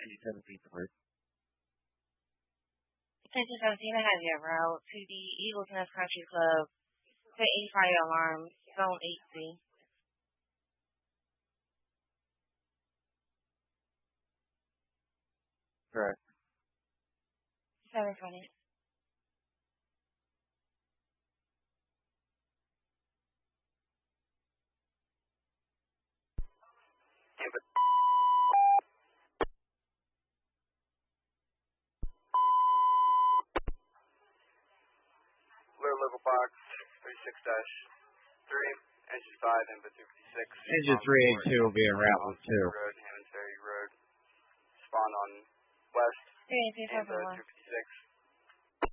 373. Attention 17, I have your route to the Eagles Nest Country Club to 85 alarm, zone 8C. Correct. 720. Lower level box 36-3, engine 5, input 256. Engine 382 will be en route with 2. Road, Hammond Ferry Road. Spawn on west, 382, input 256.